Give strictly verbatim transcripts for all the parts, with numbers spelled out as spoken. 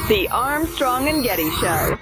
The Armstrong and Getty Show.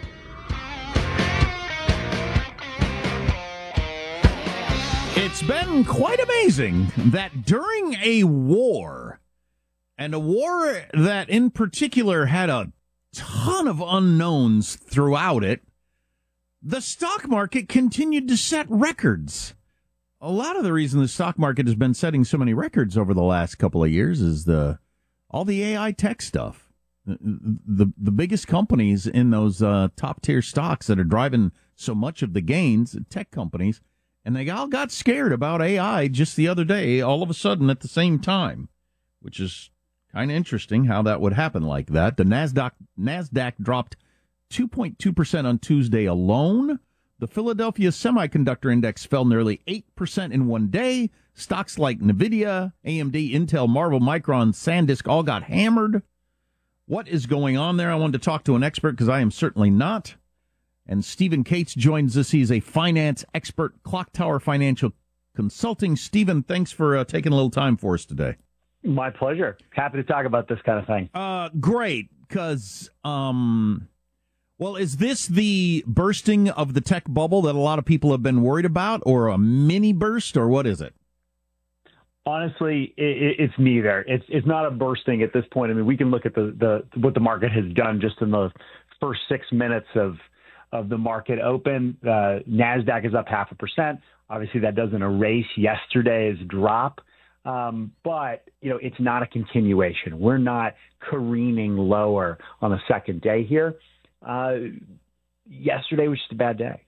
It's been quite amazing that during a war, and a war that in particular had a ton of unknowns throughout it, the stock market continued to set records. A lot of the reason the stock market has been setting so many records over the last couple of years is the all the A I tech stuff. The, the, the biggest companies in those uh, top-tier stocks that are driving so much of the gains, tech companies, and they all got scared about A I just the other day, all of a sudden at the same time, which is kind of interesting how that would happen like that. The NASDAQ, NASDAQ dropped two point two percent on Tuesday alone. The Philadelphia Semiconductor Index fell nearly eight percent in one day. Stocks like NVIDIA, A M D, Intel, Marvel, Micron, SanDisk all got hammered. What is going on there? I wanted to talk to an expert because I am certainly not. And Stephen Cates joins us. He's a finance expert, Clock Tower Financial Consulting. Stephen, thanks for uh, taking a little time for us today. My pleasure. Happy to talk about this kind of thing. Uh, great, because, um, well, is this the bursting of the tech bubble that a lot of people have been worried about, or a mini burst, or what is it? Honestly, it, it's neither. It's it's not a bursting at this point. I mean, we can look at the, the what the market has done just in the first six minutes of of the market open. Uh, NASDAQ is up half a percent. Obviously, that doesn't erase yesterday's drop. Um, but, you know, it's not a continuation. We're not careening lower on the second day here. Uh, yesterday was just a bad day.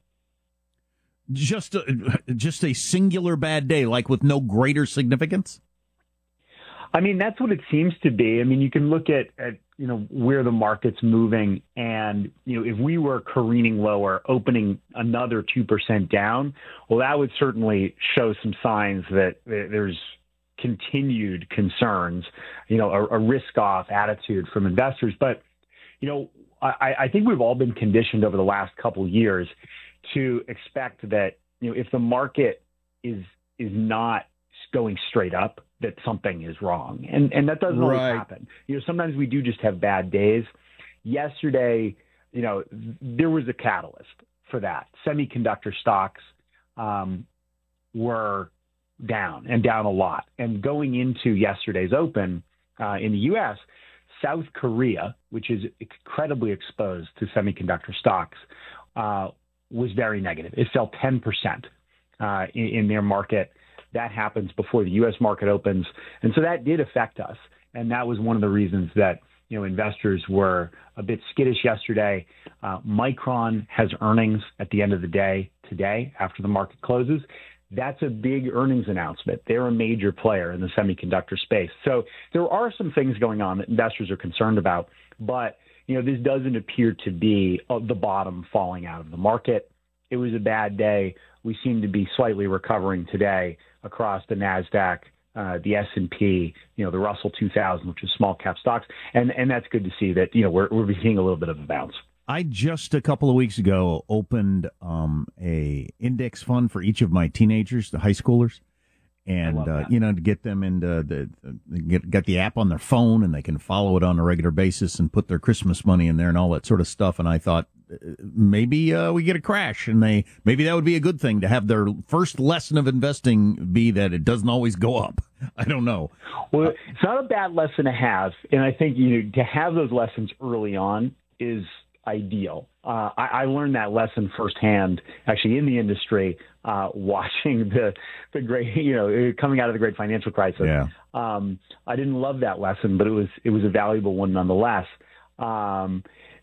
Just a, just a singular bad day, like with no greater significance? I mean, that's what it seems to be. I mean, you can look at, at you know, where the market's moving. And, you know, if we were careening lower, opening another two percent down, well, that would certainly show some signs that there's continued concerns, you know, a, a risk-off attitude from investors. But, you know, I, I think we've all been conditioned over the last couple of years to expect that, you know, if the market is is not going straight up, that something is wrong. And and that doesn't always right. happen. You know, sometimes we do just have bad days. Yesterday, you know, there was a catalyst for that. Semiconductor stocks um, were down and down a lot. And going into yesterday's open uh, in the U S, South Korea, which is incredibly exposed to semiconductor stocks, uh, was very negative. It fell ten percent uh, in, in their market. That happens before the U S market opens. And so that did affect us. And that was one of the reasons that, you know, investors were a bit skittish yesterday. Uh, Micron has earnings at the end of the day today after the market closes. That's a big earnings announcement. They're a major player in the semiconductor space. So there are some things going on that investors are concerned about. But, you know, this doesn't appear to be the bottom falling out of the market. It was a bad day. We seem to be slightly recovering today across the NASDAQ, uh, the S and P, you know, the Russell two thousand, which is small cap stocks. And and that's good to see that, you know, we're, we're seeing a little bit of a bounce. I just a couple of weeks ago opened um, a index fund for each of my teenagers, the high schoolers, and uh, you know, to get them into the get get the app on their phone, and they can follow it on a regular basis and put their Christmas money in there and all that sort of stuff. And I thought maybe uh, we get a crash, and they maybe that would be a good thing to have their first lesson of investing be that it doesn't always go up. I don't know. Well, it's not a bad lesson to have, and I think you know to have those lessons early on is ideal. Uh, I, I learned that lesson firsthand, actually, in the industry, uh, watching the the great, you know, coming out of the great financial crisis. Yeah. Um, I didn't love that lesson, but it was it was a valuable one nonetheless. Um,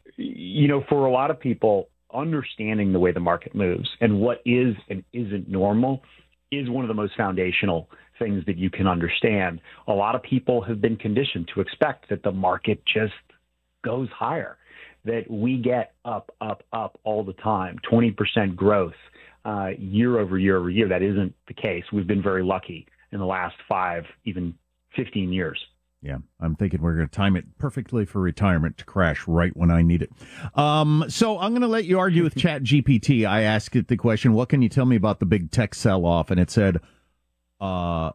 you know, for a lot of people, understanding the way the market moves and what is and isn't normal is one of the most foundational things that you can understand. A lot of people have been conditioned to expect that the market just goes higher, that we get up, up, up all the time, twenty percent growth uh, year over year over year. That isn't the case. We've been very lucky in the last five, even fifteen years. Yeah, I'm thinking we're going to time it perfectly for retirement to crash right when I need it. Um, so I'm going to let you argue with Chat G P T. I asked it the question, what can you tell me about the big tech sell-off? And it said, uh,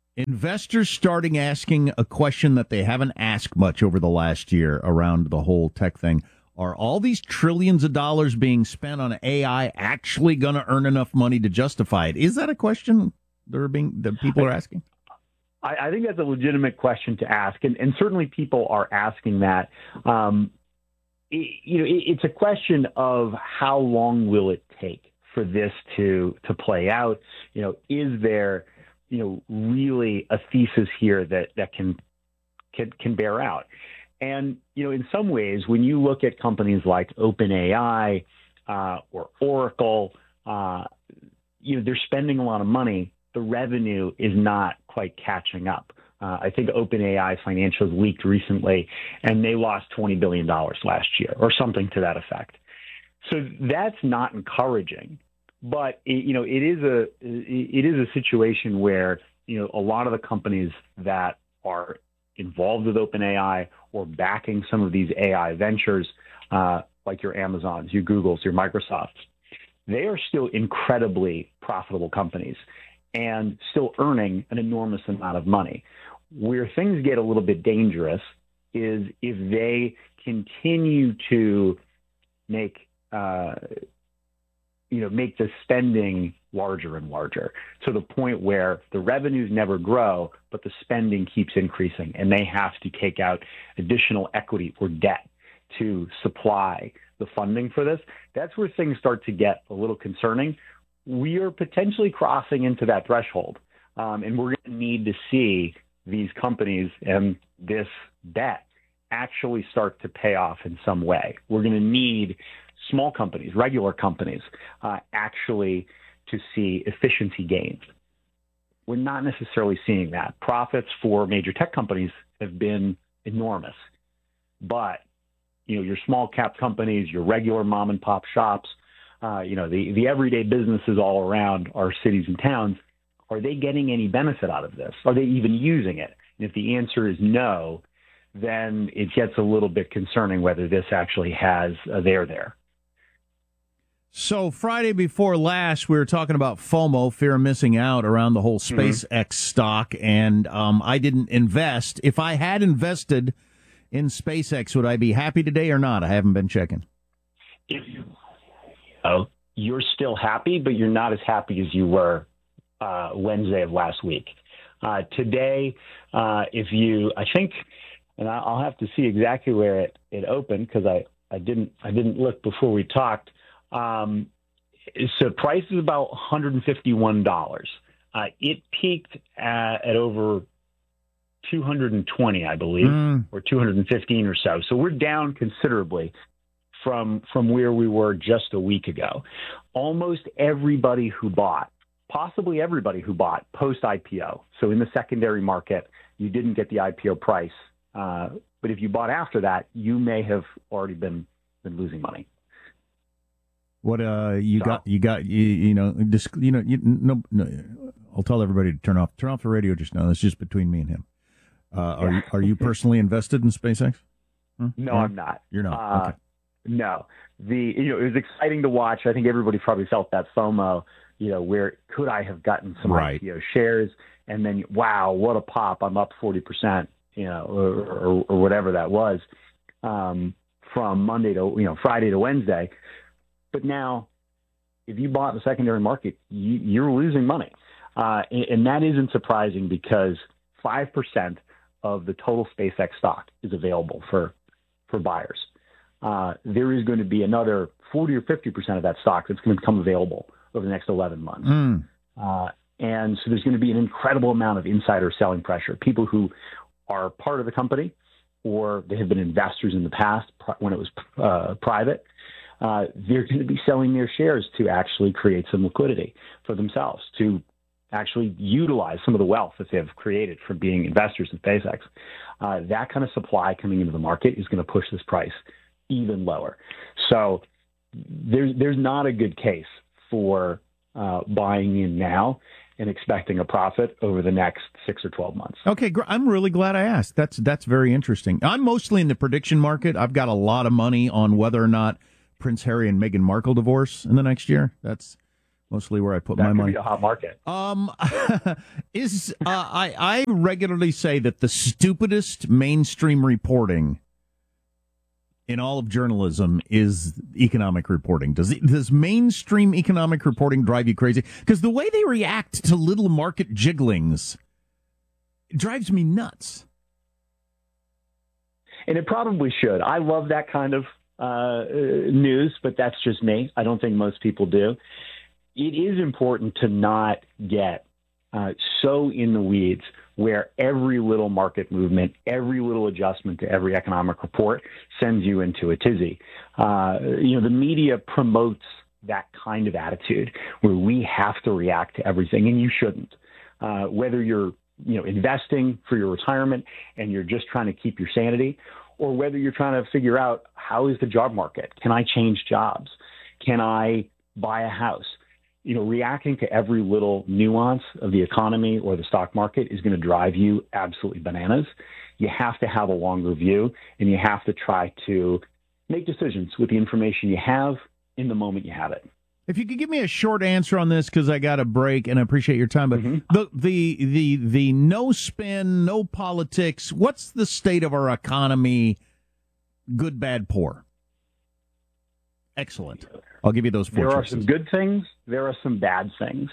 Investors starting asking a question that they haven't asked much over the last year around the whole tech thing. Are all these trillions of dollars being spent on A I actually going to earn enough money to justify it? Is that a question they're being that people are asking? I, I think that's a legitimate question to ask, and, and certainly people are asking that. Um, it, you know, it, it's a question of how long will it take for this to to play out? You know, is there, you know, really a thesis here that that can can, can bear out? And you know, in some ways, when you look at companies like OpenAI uh, or Oracle, uh, you know, they're spending a lot of money. The revenue is not quite catching up. Uh, I think OpenAI financials leaked recently, and they lost twenty billion dollars last year, or something to that effect. So that's not encouraging. But it, you know, it is a it is a situation where you know a lot of the companies that are involved with OpenAI or backing some of these A I ventures, uh, like your Amazons, your Googles, your Microsofts, they are still incredibly profitable companies and still earning an enormous amount of money. Where things get a little bit dangerous is if they continue to make, uh, you know, make the spending larger and larger to the point where the revenues never grow, but the spending keeps increasing, and they have to take out additional equity or debt to supply the funding for this. That's where things start to get a little concerning. We are potentially crossing into that threshold, um, and we're going to need to see these companies and this debt actually start to pay off in some way. We're going to need small companies, regular companies, uh, actually to see efficiency gains. We're not necessarily seeing that. Profits for major tech companies have been enormous, but you know, your small cap companies, your regular mom and pop shops, Uh, you know, the, the everyday businesses all around our cities and towns, are they getting any benefit out of this? Are they even using it? And if the answer is no, then it gets a little bit concerning whether this actually has a there there. So Friday before last, we were talking about FOMO, fear of missing out, around the whole SpaceX mm-hmm. stock, and um, I didn't invest. If I had invested in SpaceX, would I be happy today or not? I haven't been checking. If you Oh, you're still happy, but you're not as happy as you were uh, Wednesday of last week. Uh, today, uh, if you, I think, and I'll have to see exactly where it, it opened because I, I didn't I didn't look before we talked. Um, so price is about one hundred fifty-one dollars. Uh, it peaked at, at over two hundred twenty, I believe, mm. or two hundred fifteen or so. So we're down considerably from from where we were just a week ago. Almost everybody who bought, possibly everybody who bought post-I P O, so in the secondary market, you didn't get the I P O price, uh, but if you bought after that, you may have already been been losing money. What uh you so. got you got you, you know just you know you, no, no I'll tell everybody to turn off turn off the radio just now. That's just between me and him. Uh, are you are you personally invested in SpaceX? Huh? No, I'm not. You're not. Uh, okay. No, the you know it was exciting to watch. I think everybody probably felt that FOMO. You know, where could I have gotten some right. I P O shares? And then, wow, what a pop! I'm up forty percent. You know, or, or, or whatever that was um, from Monday to you know Friday to Wednesday. But now, if you bought in the secondary market, you, you're losing money, uh, and, and that isn't surprising because five percent of the total SpaceX stock is available for for buyers. Uh, there is going to be another forty or fifty percent of that stock that's going to become available over the next eleven months. Mm. Uh, and so there's going to be an incredible amount of insider selling pressure. People who are part of the company or they have been investors in the past when it was uh, private, uh, they're going to be selling their shares to actually create some liquidity for themselves, to actually utilize some of the wealth that they've created from being investors in SpaceX. Uh, that kind of supply coming into the market is going to push this price even lower. So there's there's not a good case for uh, buying in now and expecting a profit over the next six or twelve months. Okay, I'm really glad I asked. That's that's very interesting. I'm mostly in the prediction market. I've got a lot of money on whether or not Prince Harry and Meghan Markle divorce in the next year. That's Mostly where I put that my could money. Be a hot market. Um, is uh, I I regularly say that the stupidest mainstream reporting in all of journalism is economic reporting. Does does mainstream economic reporting drive you crazy? Because the way they react to little market jigglings drives me nuts. And it probably should. I love that kind of uh, news, but that's just me. I don't think most people do. It is important to not get uh, so in the weeds where every little market movement, every little adjustment to every economic report sends you into a tizzy. Uh, you know, the media promotes that kind of attitude where we have to react to everything, and you shouldn't. Uh, whether you're, you know, investing for your retirement and you're just trying to keep your sanity, or whether you're trying to figure out how is the job market? Can I change jobs? Can I buy a house? You know, reacting to every little nuance of the economy or the stock market is going to drive you absolutely bananas. You have to have a longer view, and you have to try to make decisions with the information you have in the moment you have it. If you could give me a short answer on this, because I got a break and I appreciate your time, but mm-hmm. the, the the the no spin, no politics, what's the state of our economy? Good, bad, poor. Excellent. I'll give you those four There choices. are some good things. There are some bad things.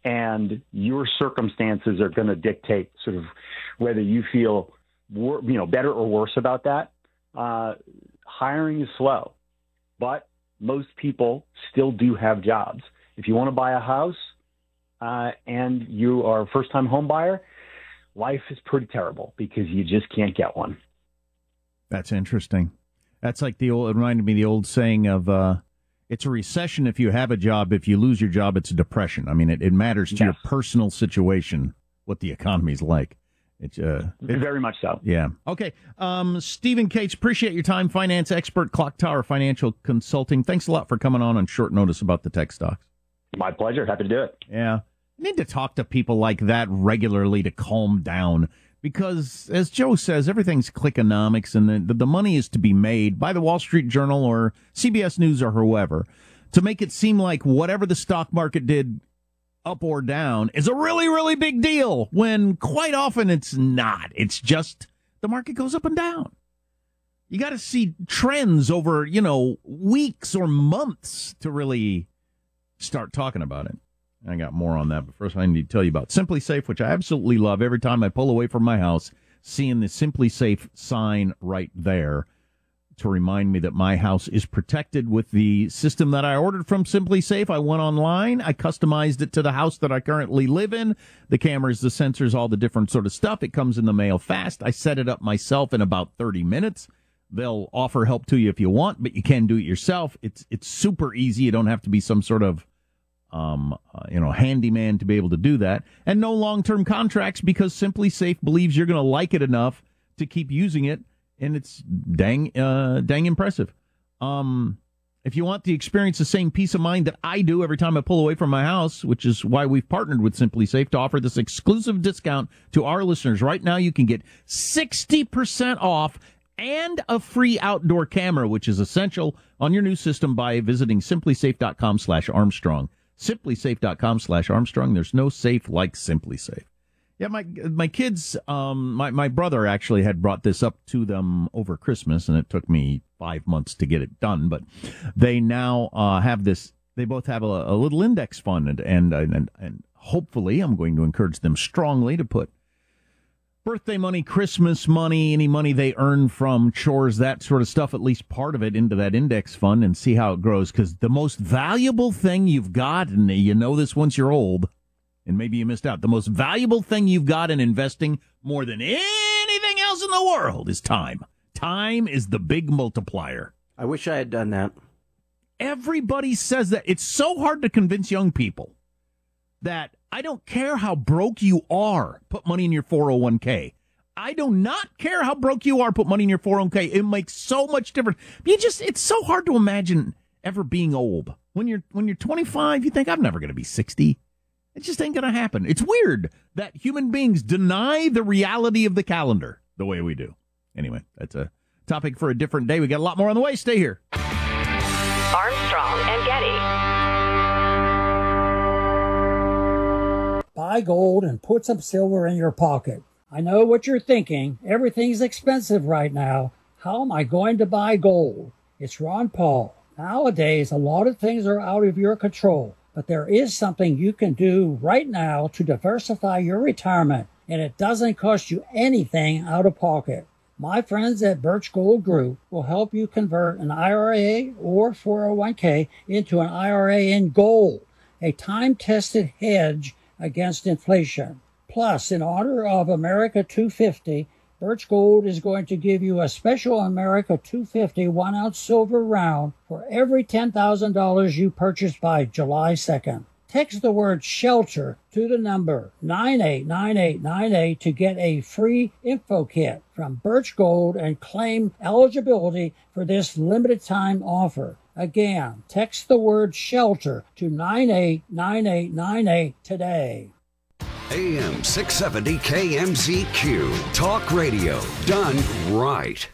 And your circumstances are going to dictate sort of whether you feel wor- you know, better or worse about that. Uh, hiring is slow, but most people still do have jobs. If you want to buy a house uh, and you are a first-time home buyer, life is pretty terrible because you just can't get one. That's interesting. That's like the old, it reminded me of the old saying of, uh, it's a recession if you have a job. If you lose your job, it's a depression. I mean, it, it matters to yes. your personal situation, what the economy's like. It's uh, it, Very much so. Yeah. Okay. Um, Stephen Cates, appreciate your time. Finance expert, Clock Tower Financial Consulting. Thanks a lot for coming on on short notice about the tech stocks. My pleasure. Happy to do it. Yeah. You need to talk to people like that regularly to calm down. Because, as Joe says, everything's clickonomics, and the, the money is to be made by the Wall Street Journal or C B S News or whoever to make it seem like whatever the stock market did up or down is a really, really big deal, when quite often it's not. It's just the market goes up and down. You got to see trends over, you know, weeks or months to really start talking about it. I got more on that, but first I need to tell you about Simply Safe, which I absolutely love. Every time I pull away from my house, seeing the Simply Safe sign right there to remind me that my house is protected with the system that I ordered from Simply Safe. I went online, I customized it to the house that I currently live in. The cameras, the sensors, all the different sort of stuff. It comes in the mail fast. I set it up myself in about thirty minutes. They'll offer help to you if you want, but you can do it yourself. It's it's super easy. You don't have to be some sort of Um, uh, you know, handyman to be able to do that, and no long-term contracts, because Simply Safe believes you're going to like it enough to keep using it, and it's dang, uh, dang impressive. Um, if you want to experience the same peace of mind that I do every time I pull away from my house, which is why we've partnered with Simply Safe to offer this exclusive discount to our listeners. Right now, you can get sixty percent off and a free outdoor camera, which is essential on your new system, by visiting simplysafe.com slash Armstrong. simplysafe.com slash Armstrong. There's no safe like Simply Safe. Yeah, my my kids, um, my, my brother actually had brought this up to them over Christmas, and it took me five months to get it done. But they now uh, have this, they both have a, a little index fund, and, and, and, and hopefully I'm going to encourage them strongly to put birthday money, Christmas money, any money they earn from chores, that sort of stuff, at least part of it, into that index fund, and see how it grows. Because the most valuable thing you've got, and you know this once you're old, and maybe you missed out, the most valuable thing you've got in investing more than anything else in the world is time. Time is the big multiplier. I wish I had done that. Everybody says that. It's so hard to convince young people that I don't care how broke you are, put money in your four oh one k. I do not care how broke you are, put money in your four oh one k. It makes so much difference. You just, it's so hard to imagine ever being old. When you're when you're twenty-five, you think, I'm never going to be sixty. It just ain't going to happen. It's weird that human beings deny the reality of the calendar the way we do. Anyway, that's a topic for a different day. We got a lot more on the way. Stay here. Armstrong and Getty. Buy gold and put some silver in your pocket. I know what you're thinking. Everything's expensive right now. How am I going to buy gold? It's Ron Paul. Nowadays, a lot of things are out of your control, but there is something you can do right now to diversify your retirement, and it doesn't cost you anything out of pocket. My friends at Birch Gold Group will help you convert an I R A or four oh one k into an I R A in gold, a time-tested hedge against inflation. Plus, in honor of America two fifty, Birch Gold is going to give you a special America two fifty one-ounce silver round for every ten thousand dollars you purchase by July second. Text the word SHELTER to the number nine eight nine eight nine eight to get a free info kit from Birch Gold and claim eligibility for this limited time offer. Again, text the word SHELTER to nine eight nine eight nine eight today. A M six seventy K M Z Q. Talk radio done right.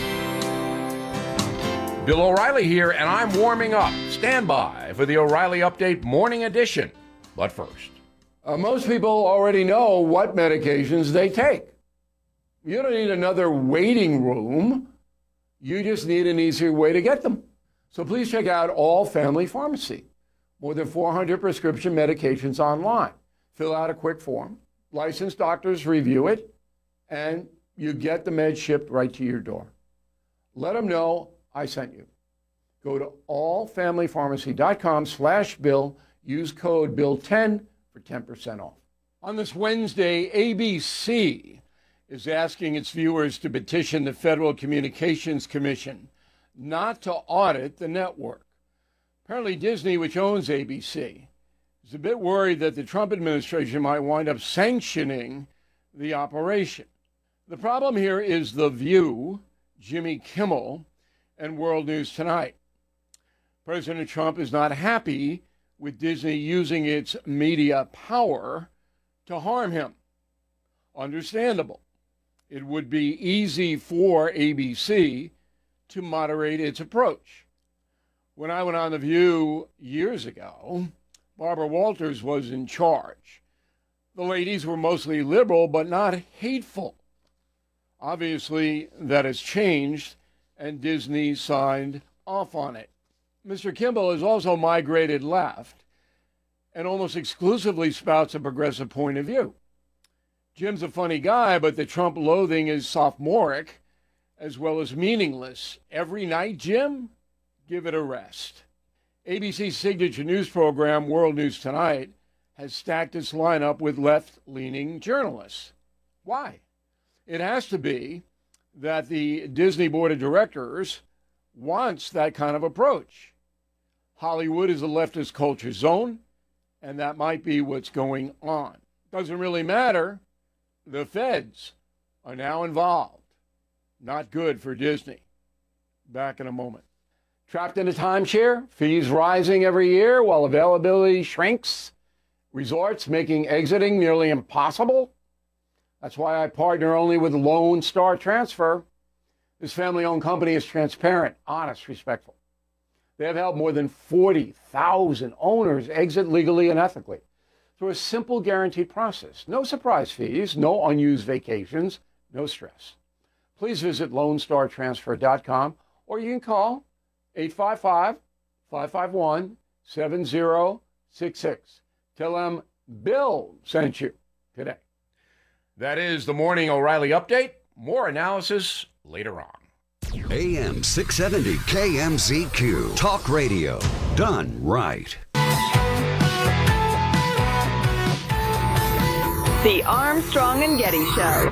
Bill O'Reilly here, and I'm warming up. Stand by for the O'Reilly Update Morning Edition. But first, uh, most people already know what medications they take. You don't need another waiting room. You just need an easier way to get them. So please check out All Family Pharmacy. More than four hundred prescription medications online. Fill out a quick form. Licensed doctors review it, and you get the meds shipped right to your door. Let them know I sent you. Go to allfamilypharmacy.com slash bill. Use code bill ten for ten percent off. On this Wednesday, A B C is asking its viewers to petition the Federal Communications Commission not to audit the network. Apparently Disney, which owns A B C, is a bit worried that the Trump administration might wind up sanctioning the operation. The problem here is The View, Jimmy Kimmel, and World News Tonight. President Trump is not happy with Disney using its media power to harm him. Understandable. It would be easy for A B C to moderate its approach. When I went on The View years ago, Barbara Walters was in charge. The ladies were mostly liberal, but not hateful. Obviously, that has changed, and Disney signed off on it. Mister Kimball has also migrated left and almost exclusively spouts a progressive point of view. Jim's a funny guy, but the Trump loathing is sophomoric as well as meaningless. Every night, Jim, give it a rest. A B C's signature news program, World News Tonight, has stacked its lineup with left-leaning journalists. Why? It has to be that the Disney board of directors wants that kind of approach. Hollywood is a leftist culture zone, and that might be what's going on. Doesn't really matter. The feds are now involved. Not good for Disney. Back in a moment. Trapped in a timeshare, fees rising every year while availability shrinks, resorts making exiting nearly impossible. That's why I partner only with Lone Star Transfer. This family-owned company is transparent, honest, respectful. They have helped more than forty thousand owners exit legally and ethically through a simple guaranteed process. No surprise fees, no unused vacations, no stress. Please visit lone star transfer dot com or you can call eight five five, five five one, seven zero six six. Tell them Bill sent you today. That is the Morning O'Reilly Update. More analysis later on. A M six seventy K M Z Q. Talk radio done right. The Armstrong and Getty Show.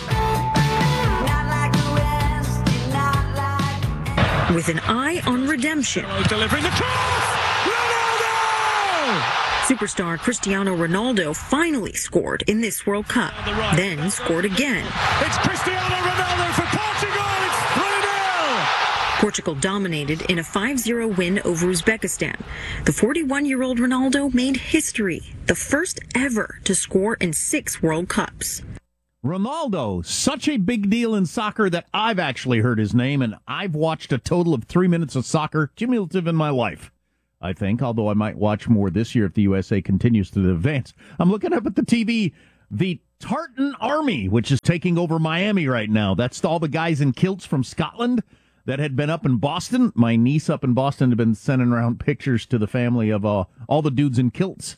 With an eye on redemption, delivering the cross! Ronaldo! Superstar Cristiano Ronaldo finally scored in this World Cup, right. Then scored again. It's Cristiano Ronaldo for Portugal! It's three nil! Portugal dominated in a five zero win over Uzbekistan. The forty-one-year-old Ronaldo made history, the first ever to score in six World Cups. Ronaldo, such a big deal in soccer that I've actually heard his name, and I've watched a total of three minutes of soccer cumulative in my life. I think, although I might watch more this year if the U S A continues to advance. I'm looking up at the T V, the Tartan Army, which is taking over Miami right now. That's all the guys in kilts from Scotland that had been up in Boston. My niece up in Boston had been sending around pictures to the family of uh, all the dudes in kilts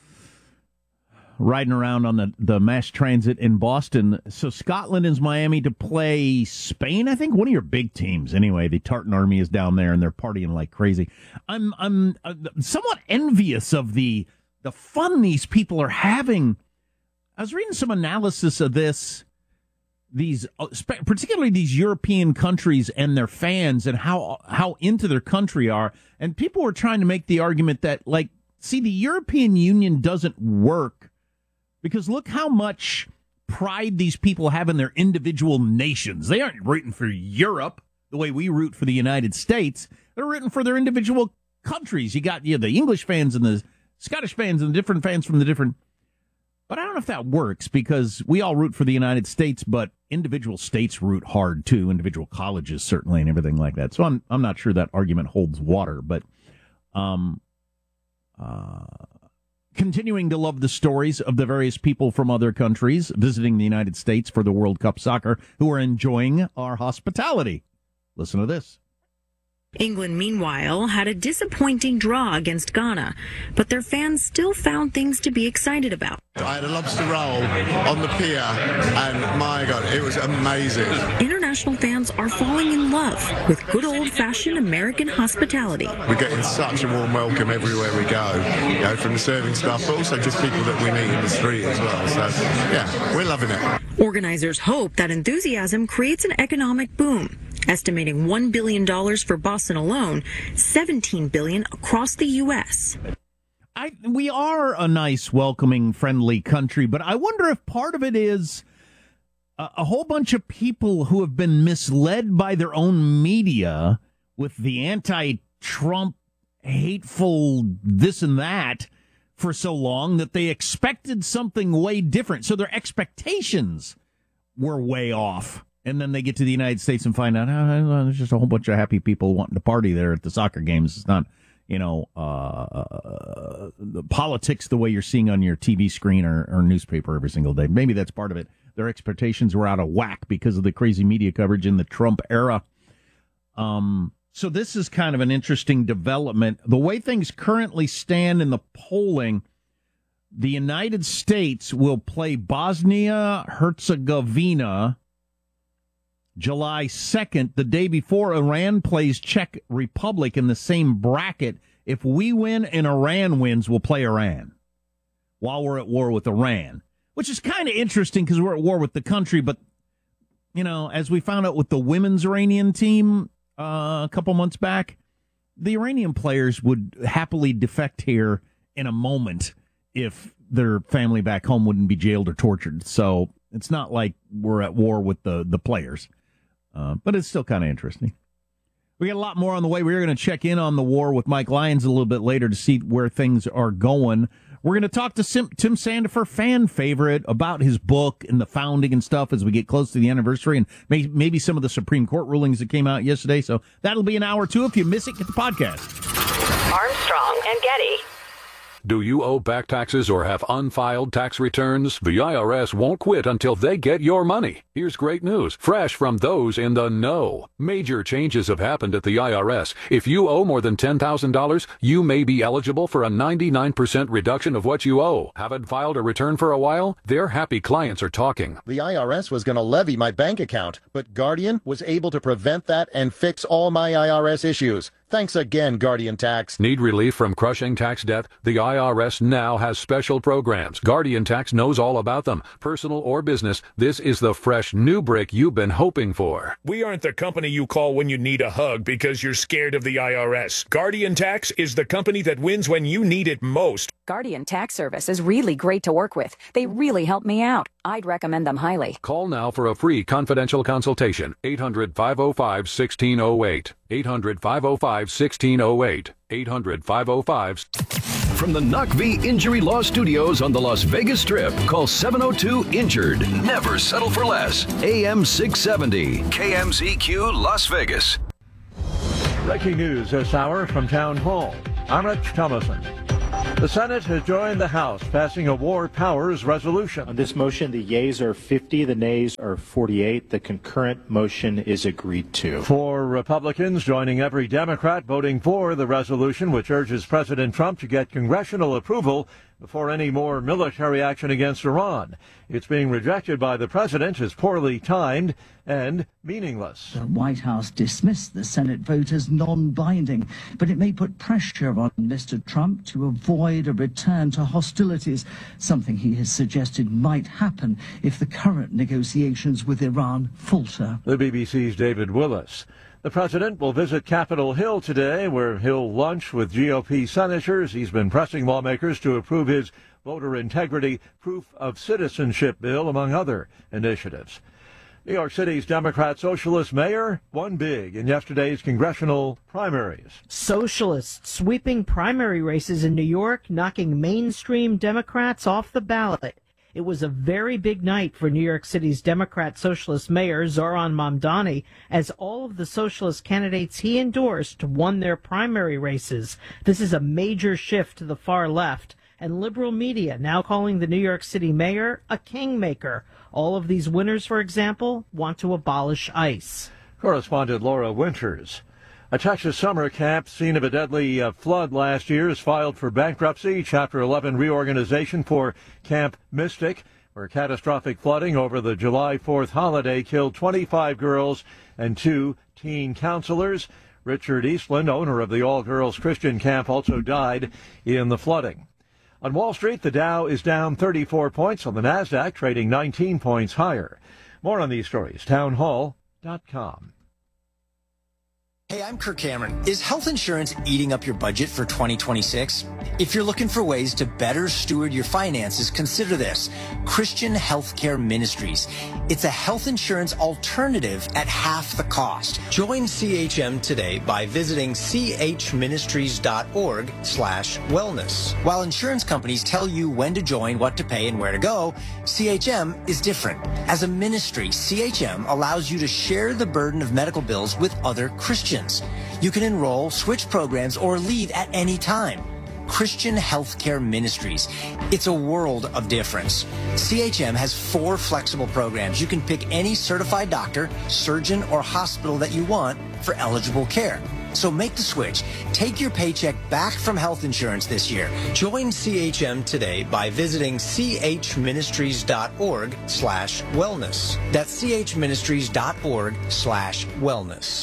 riding around on the, the mass transit in Boston. So Scotland is Miami to play Spain, I think. One of your big teams. Anyway, the Tartan Army is down there, and they're partying like crazy. I'm I'm uh, somewhat envious of the the fun these people are having. I was reading some analysis of this, these particularly these European countries and their fans and how how into their country are. And people were trying to make the argument that, like, see, the European Union doesn't work because look how much pride these people have in their individual nations. They aren't rooting for Europe the way we root for the United States. They're rooting for their individual countries. You got you know, the English fans and the Scottish fans and the different fans from the different. But I don't know if that works because we all root for the United States, but individual states root hard too, individual colleges certainly and everything like that. So I'm I'm not sure that argument holds water, but um uh continuing to love the stories of the various people from other countries visiting the United States for the World Cup soccer who are enjoying our hospitality. Listen to this. England, meanwhile, had a disappointing draw against Ghana, but their fans still found things to be excited about. I had a lobster roll on the pier, and my God, it was amazing. International fans are falling in love with good old-fashioned American hospitality. We're getting such a warm welcome everywhere we go, you know, from the serving staff, but also just people that we meet in the street as well. So, yeah, we're loving it. Organizers hope that enthusiasm creates an economic boom, estimating one billion dollars for Boston alone, seventeen billion dollars across the U S. I, we are a nice, welcoming, friendly country, but I wonder if part of it is a, a whole bunch of people who have been misled by their own media with the anti-Trump, hateful this and that for so long that they expected something way different. So their expectations were way off. And then they get to the United States and find out oh, there's just a whole bunch of happy people wanting to party there at the soccer games. It's not, you know, uh, the politics the way you're seeing on your T V screen or, or newspaper every single day. Maybe that's part of it. Their expectations were out of whack because of the crazy media coverage in the Trump era. Um, so this is kind of an interesting development. The way things currently stand in the polling, the United States will play Bosnia-Herzegovina July second, the day before Iran plays Czech Republic in the same bracket. If we win and Iran wins, we'll play Iran while we're at war with Iran, which is kind of interesting because we're at war with the country. But, you know, as we found out with the women's Iranian team uh, a couple months back, the Iranian players would happily defect here in a moment if their family back home wouldn't be jailed or tortured. So it's not like we're at war with the, the players. Uh, but it's still kind of interesting. We got a lot more on the way. We're going to check in on the war with Mike Lyons a little bit later to see where things are going. We're going to talk to Sim, Tim Sandefur, fan favorite, about his book and the founding and stuff as we get close to the anniversary and may, maybe some of the Supreme Court rulings that came out yesterday. So that'll be an hour or two. If you miss it, get the podcast. Armstrong and Getty. Do you owe back taxes or have unfiled tax returns? The I R S won't quit until they get your money. Here's great news, fresh from those in the know. Major changes have happened at the I R S. If you owe more than ten thousand dollars, you may be eligible for a ninety-nine percent reduction of what you owe. Haven't filed a return for a while? Their happy clients are talking. The I R S was going to levy my bank account, but Guardian was able to prevent that and fix all my I R S issues. Thanks again, Guardian Tax. Need relief from crushing tax debt? The I R S now has special programs. Guardian Tax knows all about them. Personal or business, this is the fresh new brick you've been hoping for. We aren't the company you call when you need a hug because you're scared of the I R S. Guardian Tax is the company that wins when you need it most. Guardian Tax Service is really great to work with. They really help me out. I'd recommend them highly. Call now for a free confidential consultation. eight hundred, five oh five, one six oh eight. eight hundred, five oh five, one six oh eight. eight hundred, five oh five. From the Knock V Injury Law Studios on the Las Vegas Strip, call seven oh two injured. Never settle for less. A M six seventy. K M Z Q Las Vegas. Breaking news this hour from Town Hall. I'm Rich Thomason. The Senate has joined the House, passing a war powers resolution. On this motion, the yeas are fifty, the nays are forty-eight. The concurrent motion is agreed to. Four Republicans joining every Democrat voting for the resolution, which urges President Trump to get congressional approval before any more military action against Iran. It's being rejected by the president as poorly timed and meaningless. The White House dismissed the Senate vote as non-binding, but it may put pressure on Mister Trump to avoid a return to hostilities, something he has suggested might happen if the current negotiations with Iran falter. The B B C's David Willis. The president will visit Capitol Hill today, where he'll lunch with G O P senators. He's been pressing lawmakers to approve his voter integrity proof of citizenship bill, among other initiatives. New York City's Democrat Socialist mayor won big in yesterday's congressional primaries. Socialists sweeping primary races in New York, knocking mainstream Democrats off the ballot. It was a very big night for New York City's Democrat Socialist Mayor Zohran Mamdani, as all of the socialist candidates he endorsed won their primary races. This is a major shift to the far left, and liberal media now calling the New York City mayor a kingmaker. All of these winners, for example, want to abolish ICE. Correspondent Laura Winters. A Texas summer camp scene of a deadly uh, flood last year is filed for bankruptcy. Chapter eleven reorganization for Camp Mystic, where catastrophic flooding over the July fourth holiday killed twenty-five girls and two teen counselors. Richard Eastland, owner of the all-girls Christian camp, also died in the flooding. On Wall Street, the Dow is down thirty-four points, on the NASDAQ trading nineteen points higher. More on these stories, townhall dot com. Hey, I'm Kirk Cameron. Is health insurance eating up your budget for twenty twenty-six? If you're looking for ways to better steward your finances, consider this: Christian Healthcare Ministries. It's a health insurance alternative at half the cost. Join C H M today by visiting chministries.org slash wellness. While insurance companies tell you when to join, what to pay, and where to go, C H M is different. As a ministry, C H M allows you to share the burden of medical bills with other Christians. You can enroll, switch programs, or leave at any time. Christian Healthcare Ministries. It's a world of difference. C H M has four flexible programs. You can pick any certified doctor, surgeon, or hospital that you want for eligible care. So make the switch. Take your paycheck back from health insurance this year. Join C H M today by visiting chministries.org slash wellness. That's chministries.org slash wellness.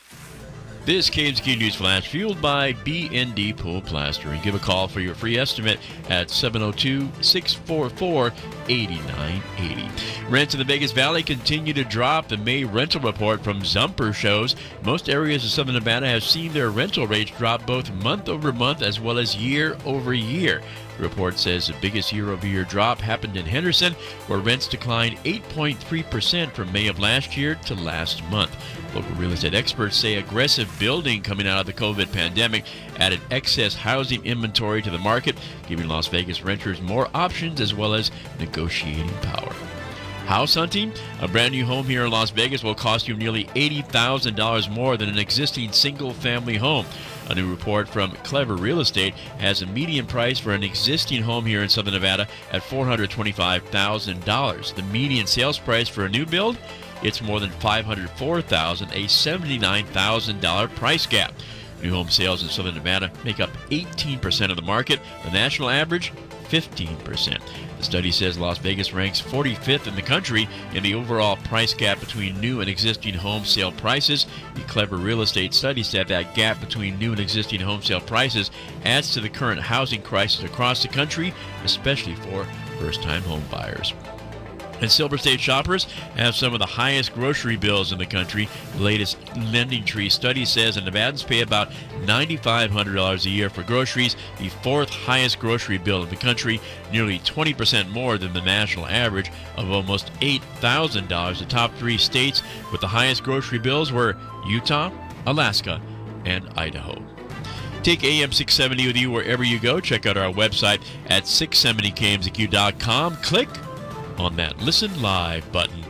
This K M Z Q News Flash fueled by B N D Pool Plastering. Give a call for your free estimate at seven oh two, six four four, eight nine eight oh. Rents in the Vegas Valley continue to drop. The May rental report from Zumper shows most areas of Southern Nevada have seen their rental rates drop both month over month as well as year over year. The report says the biggest year-over-year drop happened in Henderson, where rents declined eight point three percent from May of last year to last month. Local real estate experts say aggressive building coming out of the COVID pandemic added excess housing inventory to the market, giving Las Vegas renters more options as well as negotiating power. House hunting? A brand new home here in Las Vegas will cost you nearly eighty thousand dollars more than an existing single-family home. A new report from Clever Real Estate has a median price for an existing home here in Southern Nevada at four hundred twenty-five thousand dollars. The median sales price for a new build? It's more than five hundred four thousand dollars, a seventy-nine thousand dollars price gap. New home sales in Southern Nevada make up eighteen percent of the market. The national average, fifteen percent. The study says Las Vegas ranks forty-fifth in the country in the overall price gap between new and existing home sale prices. The Clever Real Estate study said that gap between new and existing home sale prices adds to the current housing crisis across the country, especially for first-time home buyers. And Silver State shoppers have some of the highest grocery bills in the country. The latest Lending Tree study says that Nevadans pay about nine thousand five hundred dollars a year for groceries, the fourth highest grocery bill in the country, nearly twenty percent more than the national average of almost eight thousand dollars. The top three states with the highest grocery bills were Utah, Alaska, and Idaho. Take A M six seventy with you wherever you go. Check out our website at six seventy K M Z Q dot com. Click on that Listen Live button.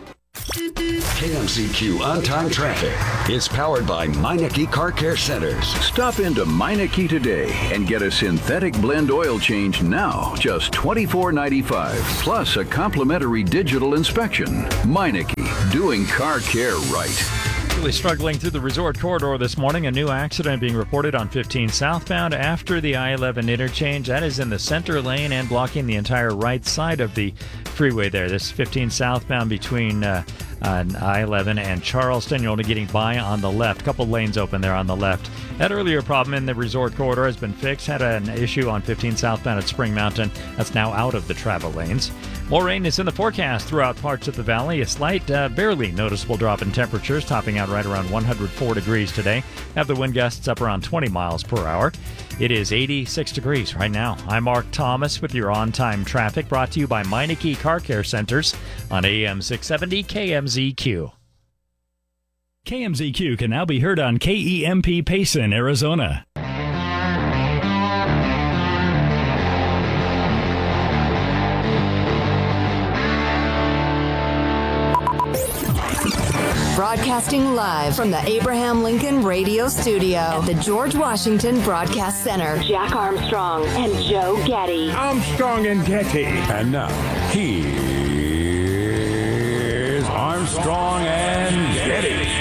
K M Z Q On-Time Traffic is powered by Meineke Car Care Centers. Stop into Meineke today and get a synthetic blend oil change now, just twenty-four ninety-five, plus a complimentary digital inspection. Meineke, doing car care right. Really struggling through the resort corridor this morning. A new accident being reported on fifteen southbound after the I eleven interchange. That is in the center lane and blocking the entire right side of the freeway there. This is fifteen southbound between uh, uh, I eleven and Charleston. You're only getting by on the left. A couple lanes open there on the left. That earlier problem in the resort corridor has been fixed. Had an issue on fifteen southbound at Spring Mountain. That's now out of the travel lanes. More rain is in the forecast throughout parts of the valley. A slight, uh, barely noticeable drop in temperatures, topping out right around one hundred four degrees today. Have the wind gusts up around twenty miles per hour. It is eighty-six degrees right now. I'm Mark Thomas with your on-time traffic, brought to you by Meineke Car Care Centers on A M six seventy K M Z Q. K M Z Q can now be heard on K E M P Payson, Arizona. Broadcasting live from the Abraham Lincoln Radio Studio at the George Washington Broadcast Center. Jack Armstrong and Joe Getty. Armstrong and Getty. And now, here's Armstrong and Getty.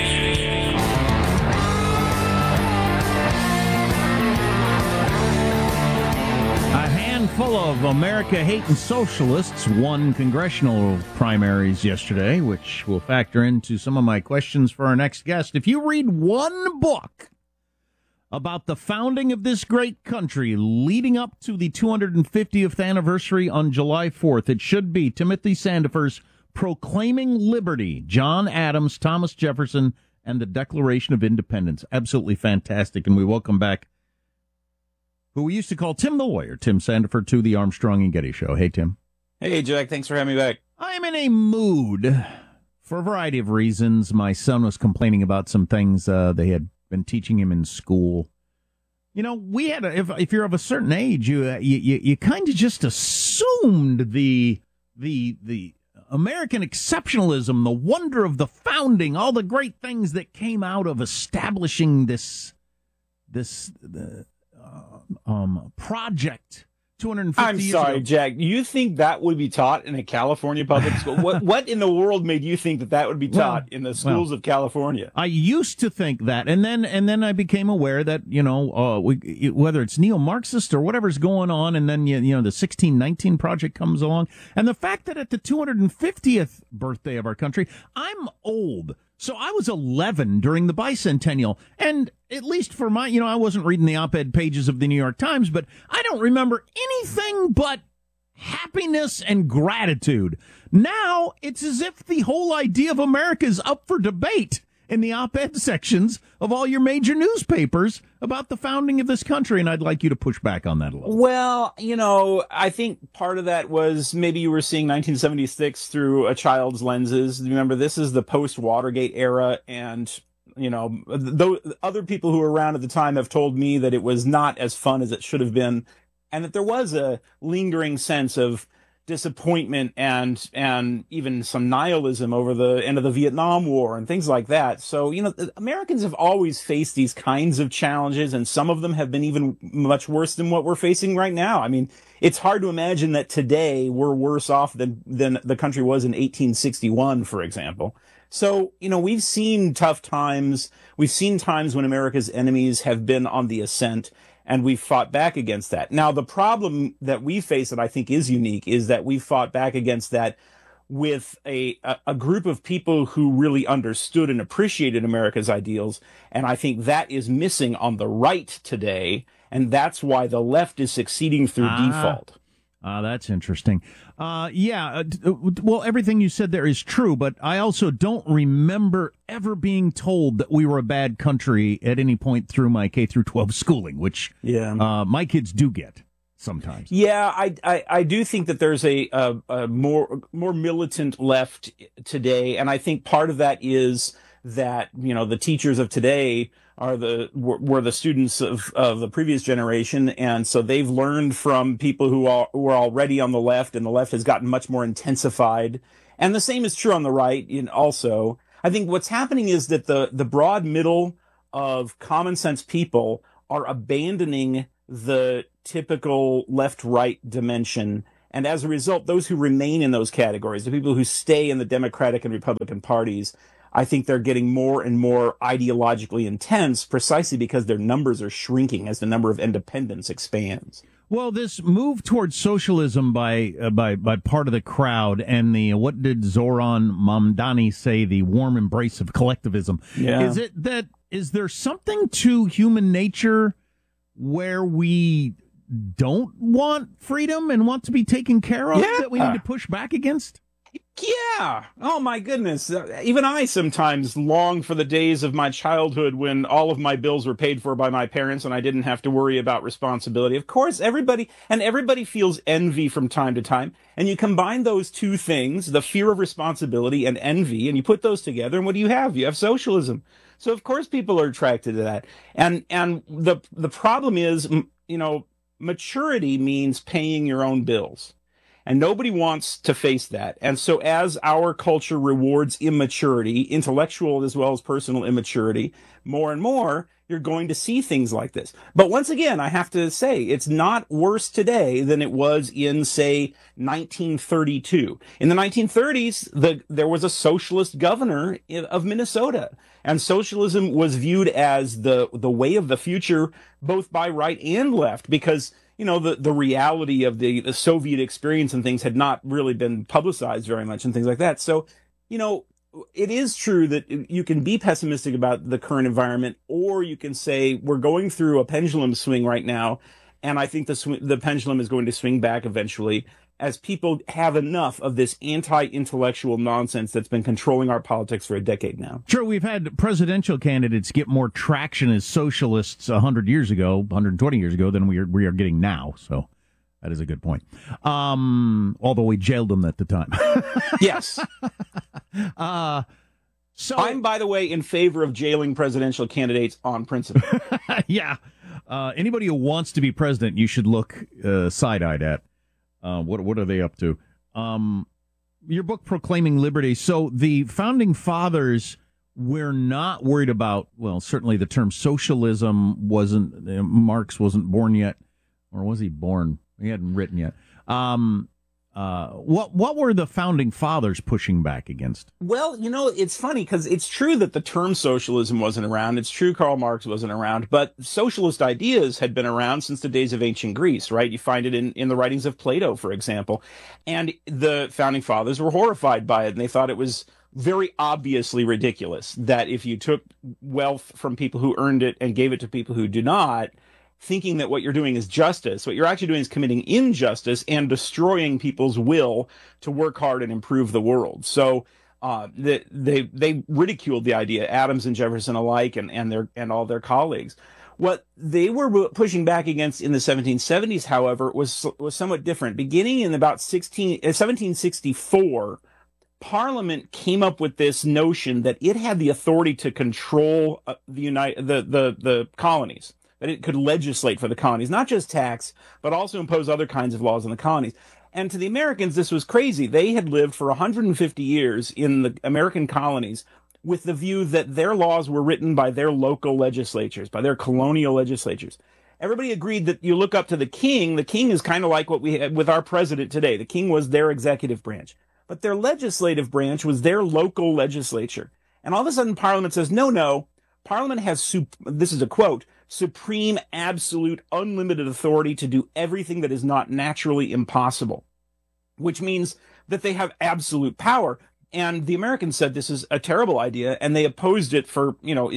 A handful of America-hating socialists won congressional primaries yesterday, which will factor into some of my questions for our next guest. If you read one book about the founding of this great country leading up to the two hundred fiftieth anniversary on July fourth, it should be Timothy Sandefur's Proclaiming Liberty, John Adams, Thomas Jefferson, and the Declaration of Independence. Absolutely fantastic, and we welcome back who we used to call Tim the Lawyer, Tim Sandefur, to the Armstrong and Getty Show. Hey, Tim. Hey, Jack. Thanks for having me back. I'm in a mood for a variety of reasons. My son was complaining about some things uh, they had been teaching him in school. You know, we had a, if if you're of a certain age, you uh, you you, you kind of just assumed the the the American exceptionalism, the wonder of the founding, all the great things that came out of establishing this this. Uh, Um, project two hundred fifty I'm years sorry, ago. Jack. You think that would be taught in a California public school? what What in the world made you think that that would be taught well, in the schools well, of California? I used to think that, and then and then I became aware that you know uh, we, whether it's neo-Marxist or whatever's going on, and then you, you know the sixteen nineteen project comes along, and the fact that at the two hundred fiftieth birthday of our country, I'm old. So I was eleven during the bicentennial, and at least for my, you know, I wasn't reading the op-ed pages of the New York Times, but I don't remember anything but happiness and gratitude. Now it's as if the whole idea of America is up for debate in the op-ed sections of all your major newspapers about the founding of this country, and I'd like you to push back on that a little. Well, you know, I think part of that was maybe you were seeing nineteen seventy-six through a child's lenses. Remember, this is the post-Watergate era, and, you know, though other people who were around at the time have told me that it was not as fun as it should have been, and that there was a lingering sense of disappointment and and even some nihilism over the end of the Vietnam War and things like that. So, you know, Americans have always faced these kinds of challenges, and some of them have been even much worse than what we're facing right now. I mean, it's hard to imagine that today we're worse off than than the country was in eighteen sixty-one, for example. So, you know, we've seen tough times. We've seen times when America's enemies have been on the ascent, and we've fought back against that. Now, the problem that we face that I think is unique is that we fought back against that with a, a, a group of people who really understood and appreciated America's ideals. And I think that is missing on the right today. And that's why the left is succeeding through ah. default. Uh, that's interesting. Uh, yeah, uh, well, everything you said there is true, but I also don't remember ever being told that we were a bad country at any point through my K through twelve schooling, which yeah. uh, my kids do get sometimes. Yeah, I, I, I do think that there's a, a, a more more militant left today, and I think part of that is that, you know, the teachers of today are the were, were the students of, of the previous generation, and so they've learned from people who are who are already on the left, and the left has gotten much more intensified. And the same is true on the right. In also, I think what's happening is that the the broad middle of common sense people are abandoning the typical left-right dimension. And as a result, those who remain in those categories, the people who stay in the Democratic and Republican parties, I think they're getting more and more ideologically intense precisely because their numbers are shrinking as the number of independents expands. Well, this move towards socialism by uh, by by part of the crowd and the what did Zoran Mamdani say, the warm embrace of collectivism. Yeah. Is it that is there something to human nature where we don't want freedom and want to be taken care of Yeah. that we need to push back against? Yeah. Oh, my goodness. Uh, even I sometimes long for the days of my childhood when all of my bills were paid for by my parents and I didn't have to worry about responsibility. Of course, everybody and everybody feels envy from time to time. And you combine those two things, the fear of responsibility and envy, and you put those together. And what do you have? You have socialism. So, of course, people are attracted to that. And and the the problem is, m- you know, maturity means paying your own bills. And nobody wants to face that. And so as our culture rewards immaturity, intellectual as well as personal immaturity, more and more, you're going to see things like this. But once again, I have to say, it's not worse today than it was in, say, nineteen thirty-two. In the nineteen thirties, the, there was a socialist governor in, of Minnesota. And socialism was viewed as the, the way of the future, both by right and left, because you know, the, the reality of the, the Soviet experience and things had not really been publicized very much and things like that. So, you know, it is true that you can be pessimistic about the current environment, or you can say we're going through a pendulum swing right now. And I think the sw- the pendulum is going to swing back eventually as people have enough of this anti-intellectual nonsense that's been controlling our politics for a decade now. Sure, we've had presidential candidates get more traction as socialists one hundred years ago, one hundred twenty years ago, than we are, we are getting now. So that is a good point. Um, although we jailed them at the time. Yes. Uh, so I'm, by the way, in favor of jailing presidential candidates on principle. yeah. Uh, anybody who wants to be president, you should look uh, side-eyed at. Uh, what what are they up to? Um, your book, Proclaiming Liberty. So the Founding Fathers were not worried about, well, certainly the term socialism wasn't, uh, Marx wasn't born yet. Or was he born? He hadn't written yet. Um, uh, what what were the Founding Fathers pushing back against? Well, you know, it's funny because it's true that the term socialism wasn't around. It's true Karl Marx wasn't around, but socialist ideas had been around since the days of ancient Greece, right? You find it in, in the writings of Plato, for example. And the Founding Fathers were horrified by it, and they thought it was very obviously ridiculous that if you took wealth from people who earned it and gave it to people who do not, thinking that what you're doing is justice. What you're actually doing is committing injustice and destroying people's will to work hard and improve the world. So uh, they, they they ridiculed the idea, Adams and Jefferson alike, and and their and all their colleagues. What they were pushing back against in the seventeen seventies, however, was was somewhat different. Beginning in about seventeen sixty-four, Parliament came up with this notion that it had the authority to control uh, the United the the the colonies. That it could legislate for the colonies, not just tax, but also impose other kinds of laws on the colonies. And to the Americans, this was crazy. They had lived for one hundred fifty years in the American colonies with the view that their laws were written by their local legislatures, by their colonial legislatures. Everybody agreed that you look up to the king. The king is kind of like what we had with our president today. The king was their executive branch, but their legislative branch was their local legislature. And all of a sudden, Parliament says, no, no, Parliament has, sup- this is a quote, supreme, absolute, unlimited authority to do everything that is not naturally impossible, which means that they have absolute power. And the Americans said this is a terrible idea, and they opposed it for, you know,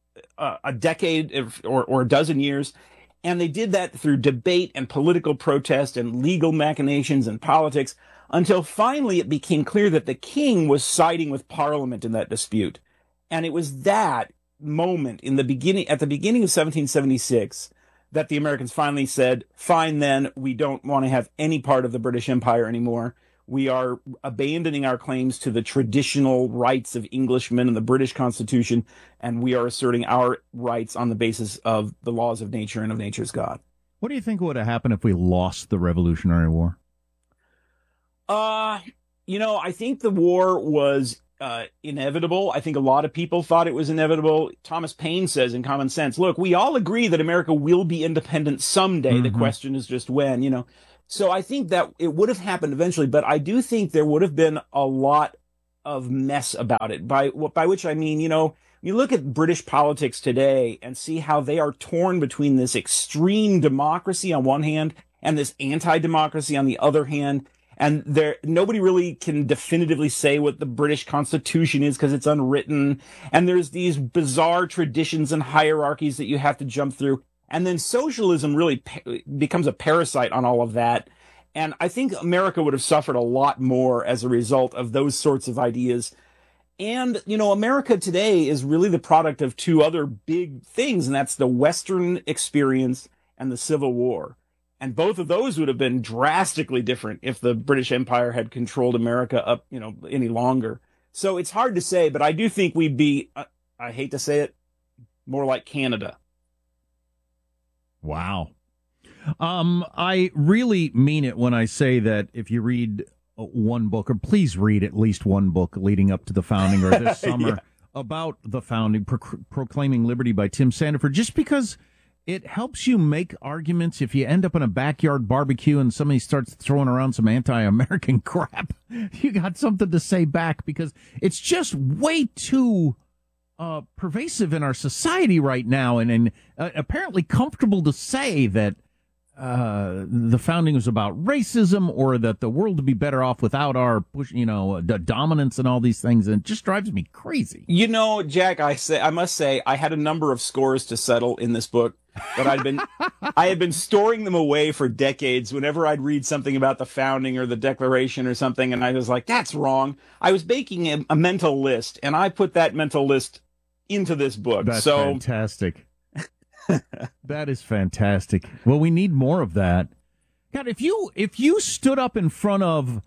a, a decade or, or a dozen years. And they did that through debate and political protest and legal machinations and politics until finally it became clear that the king was siding with Parliament in that dispute. And it was that moment in the beginning, at the beginning of seventeen seventy-six, that the Americans finally said, fine, then we don't want to have any part of the British Empire anymore. We are abandoning our claims to the traditional rights of Englishmen and the British Constitution, and we are asserting our rights on the basis of the laws of nature and of nature's God. What do you think would have happened if we lost the Revolutionary War? Uh, You know, I think the war was uh, inevitable. I think a lot of people thought it was inevitable. Thomas Paine says in Common Sense, look, we all agree that America will be independent someday. Mm-hmm. The question is just when, you know. So I think that it would have happened eventually, but I do think there would have been a lot of mess about it, by by which I mean, you know, you look at British politics today and see how they are torn between this extreme democracy on one hand and this anti-democracy on the other hand. And there, nobody really can definitively say what the British Constitution is because it's unwritten. And there's these bizarre traditions and hierarchies that you have to jump through. And then socialism really pa- becomes a parasite on all of that. And I think America would have suffered a lot more as a result of those sorts of ideas. And, you know, America today is really the product of two other big things, and that's the Western experience and the Civil War. And both of those would have been drastically different if the British Empire had controlled America up, you know, any longer. So it's hard to say, but I do think we'd be, uh, I hate to say it, more like Canada. Wow. Um, I really mean it when I say that if you read one book, or please read at least one book leading up to the founding or this summer yeah. about the founding, Pro- Proclaiming Liberty by Tim Sandefur, just because it helps you make arguments. If you end up in a backyard barbecue and somebody starts throwing around some anti-American crap, you got something to say back, because it's just way too uh, pervasive in our society right now, and, and uh, apparently comfortable to say that uh, the founding was about racism, or that the world would be better off without our push, you know, the dominance and all these things. And it just drives me crazy. You know, Jack, I say, I must say, I had a number of scores to settle in this book, but I'd been, I had been storing them away for decades. Whenever I'd read something about the founding or the Declaration or something, and I was like, that's wrong. I was making a, a mental list, and I put that mental list into this book. That's so fantastic. That is fantastic. Well, we need more of that. God, if you if you stood up in front of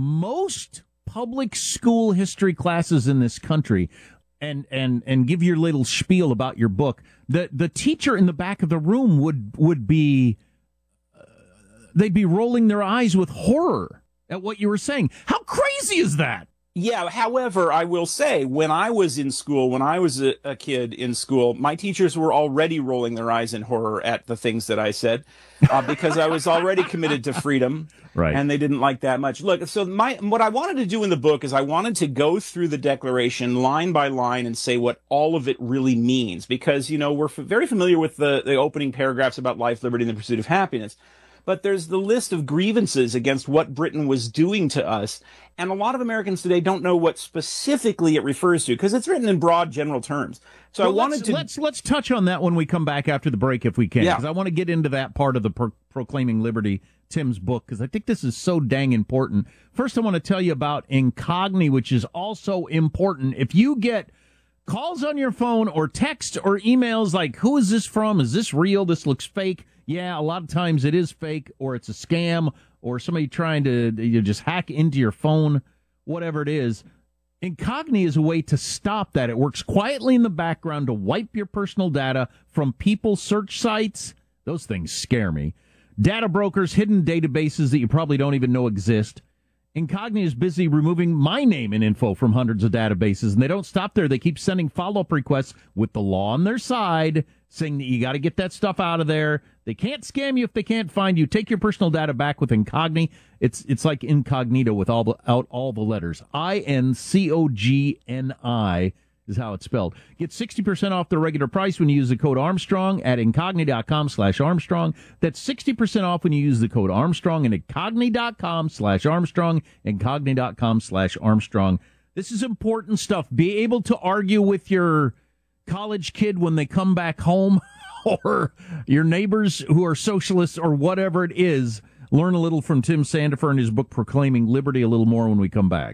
most public school history classes in this country and and and give your little spiel about your book, the the teacher in the back of the room would would be uh, they'd be rolling their eyes with horror at what you were saying. How crazy is that? Yeah, however, I will say, when I was in school, when I was a, a kid in school, my teachers were already rolling their eyes in horror at the things that I said, uh, because I was already committed to freedom, right? And they didn't like that much. Look, so my what I wanted to do in the book is I wanted to go through the Declaration line by line and say what all of it really means, because, you know, we're f- very familiar with the, the opening paragraphs about life, liberty, and the pursuit of happiness. But there's the list of grievances against what Britain was doing to us. And a lot of Americans today don't know what specifically it refers to, because it's written in broad general terms. So well, I wanted let's, to... Let's, let's touch on that when we come back after the break, if we can. Yeah. Because I want to get into that part of the Pro- Proclaiming Liberty, Tim's book, because I think this is so dang important. First, I want to tell you about Incogni, which is also important. If you get calls on your phone or text or emails like, who is this from? Is this real? This looks fake. Yeah, a lot of times it is fake, or it's a scam, or somebody trying to you just hack into your phone, whatever it is. Incogni is a way to stop that. It works quietly in the background to wipe your personal data from people's search sites. Those things scare me. Data brokers, hidden databases that you probably don't even know exist. Incogni is busy removing my name and info from hundreds of databases, and they don't stop there. They keep sending follow-up requests with the law on their side, saying that you got to get that stuff out of there. They can't scam you if they can't find you. Take your personal data back with Incogni. It's it's like incognito without all the, out all the letters. I N C O G N I is how it's spelled. Get sixty percent off the regular price when you use the code Armstrong at incogni.com slash Armstrong. That's sixty percent off when you use the code Armstrong at incogni.com slash Armstrong, incogni.com slash Armstrong. This is important stuff. Be able to argue with your college kid when they come back home, or your neighbors who are socialists, or whatever it is. Learn a little from Tim Sandefur and his book Proclaiming Liberty a little more when we come back.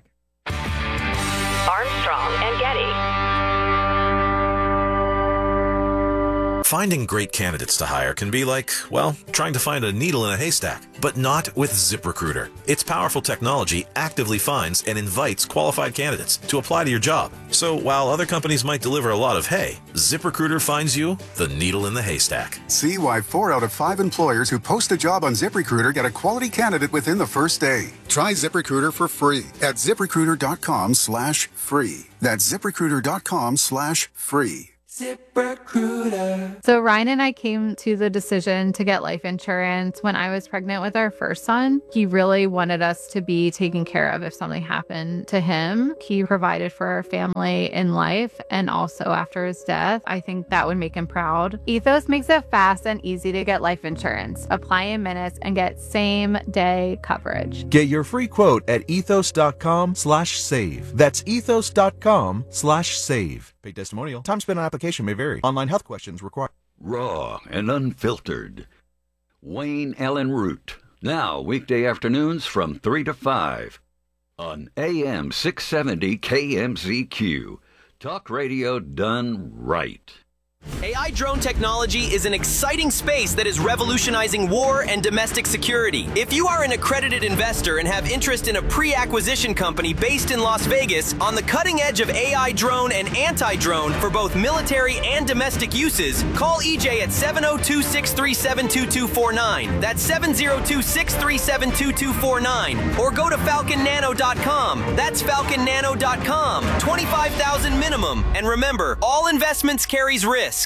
Armstrong and Getty. Finding great candidates to hire can be like, well, trying to find a needle in a haystack, but not with ZipRecruiter. Its powerful technology actively finds and invites qualified candidates to apply to your job. So while other companies might deliver a lot of hay, ZipRecruiter finds you the needle in the haystack. See why four out of five employers who post a job on ZipRecruiter get a quality candidate within the first day. Try ZipRecruiter for free at ZipRecruiter.com slash free. That's ZipRecruiter.com slash free. ZipRecruiter. So Ryan and I came to the decision to get life insurance when I was pregnant with our first son. He really wanted us to be taken care of if something happened to him. He provided for our family in life and also after his death. I think that would make him proud. Ethos makes it fast and easy to get life insurance. Apply in minutes and get same day coverage. Get your free quote at ethos.com slash save. That's ethos.com slash save. Paid testimonial. Time spent on application may vary. Online health questions required. Raw and unfiltered. Wayne Allen Root. Now, weekday afternoons from three to five on A M six seventy K M Z Q. Talk radio done right. A I drone technology is an exciting space that is revolutionizing war and domestic security. If you are an accredited investor and have interest in a pre-acquisition company based in Las Vegas on the cutting edge of A I drone and anti-drone for both military and domestic uses, call E J at seven oh two, six three seven, two two four nine. That's seven oh two, six three seven, two two four nine. Or go to falcon nano dot com. That's falcon nano dot com. twenty-five thousand dollars minimum. And remember, all investments carries risk.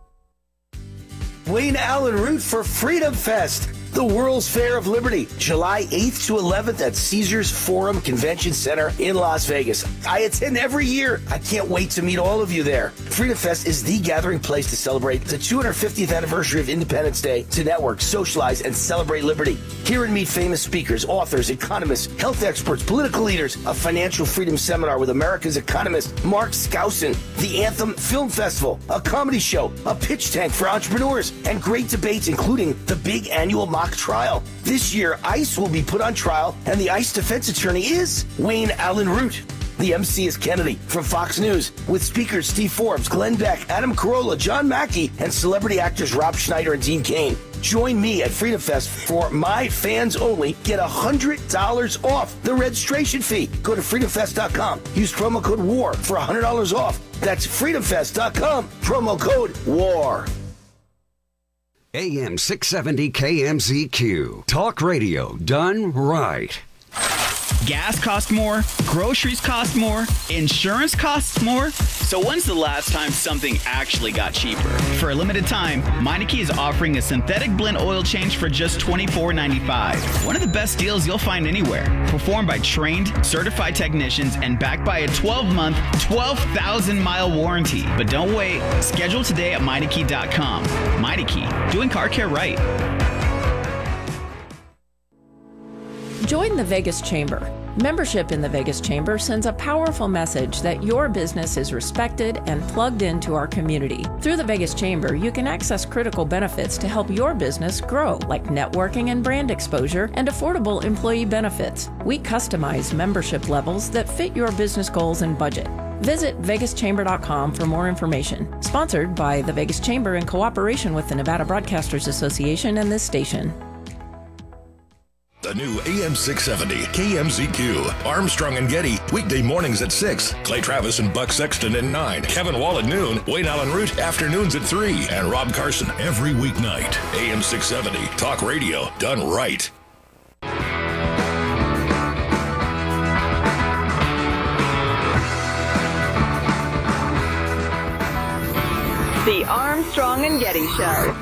Wayne Allen Root for Freedom Fest, the World's Fair of Liberty, July eighth to eleventh at Caesars Forum Convention Center in Las Vegas. I attend every year. I can't wait to meet all of you there. Freedom Fest is the gathering place to celebrate the two hundred fiftieth anniversary of Independence Day, to network, socialize, and celebrate liberty. Hear and meet famous speakers, authors, economists, health experts, political leaders, a financial freedom seminar with America's economist Mark Skousen, the Anthem Film Festival, a comedy show, a pitch tank for entrepreneurs, and great debates including the big annual mock trial. This year, ICE will be put on trial, and the ICE defense attorney is Wayne Allen Root. The M C is Kennedy from Fox News, with speakers Steve Forbes, Glenn Beck, Adam Carolla, John Mackey, and celebrity actors Rob Schneider and Dean Cain. Join me at Freedom Fest for my fans only. Get one hundred dollars off the registration fee. Go to freedom fest dot com. Use promo code WAR for one hundred dollars off. That's freedom fest dot com. Promo code WAR. A M six seventy K M Z Q. Talk radio done right. Gas costs more, groceries cost more, insurance costs more. So when's the last time something actually got cheaper? For a limited time, Meineke is offering a synthetic blend oil change for just twenty-four ninety-five. One of the best deals you'll find anywhere. Performed by trained, certified technicians and backed by a twelve-month, twelve thousand mile warranty. But don't wait. Schedule today at Meineke dot com. Meineke, doing car care right. Join the Vegas Chamber. Membership in the Vegas Chamber sends a powerful message that your business is respected and plugged into our community. Through the Vegas Chamber, you can access critical benefits to help your business grow, like networking and brand exposure and affordable employee benefits. We customize membership levels that fit your business goals and budget. Visit vegas chamber dot com for more information. Sponsored by the Vegas Chamber in cooperation with the Nevada Broadcasters Association and this station. The new A M six seventy K M Z Q. Armstrong and Getty, weekday mornings at six. Clay Travis and Buck Sexton at nine. Kevin Wall at noon. Wayne Allen Root, afternoons at three. And Rob Carson every weeknight. A M six seventy. Talk radio done right. The Armstrong and Getty Show.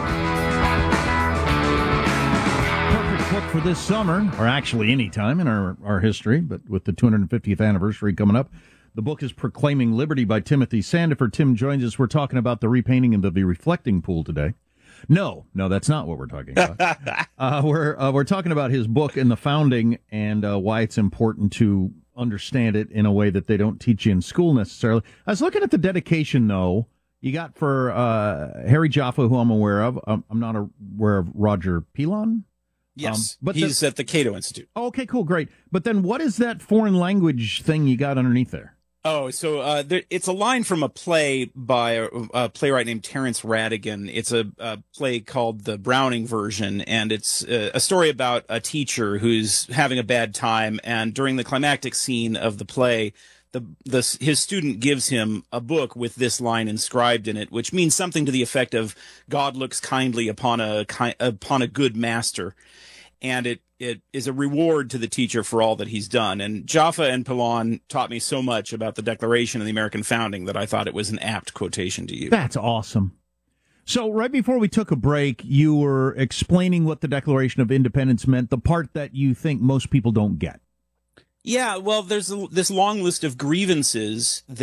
Book for this summer, or actually any time in our, our history, but with the two hundred fiftieth anniversary coming up. The book is Proclaiming Liberty by Timothy Sandefur. Tim joins us. We're talking about the repainting of the reflecting pool today. No, no, that's not what we're talking about. uh, we're uh, we're talking about his book and the founding and uh, why it's important to understand it in a way that they don't teach you in school necessarily. I was looking at the dedication, though. You got for uh, Harry Jaffa, who I'm aware of. Um, I'm not aware of Roger Pilon. Yes, um, but he's the, at the Cato Institute. Okay, cool, great. But then what is that foreign language thing you got underneath there? Oh, so uh, there, it's a line from a play by a, a playwright named Terrence Rattigan. It's a, a play called the Browning version, and it's a, a story about a teacher who's having a bad time. And during the climactic scene of the play, the, the his student gives him a book with this line inscribed in it, which means something to the effect of "God looks kindly upon a upon a good master," and it. It is a reward to the teacher for all that he's done. And Jaffa and Pilon taught me so much about the Declaration of the American Founding that I thought it was an apt quotation to use. That's awesome. So right before we took a break, you were explaining what the Declaration of Independence meant, the part that you think most people don't get. Yeah, well, there's a, this long list of grievances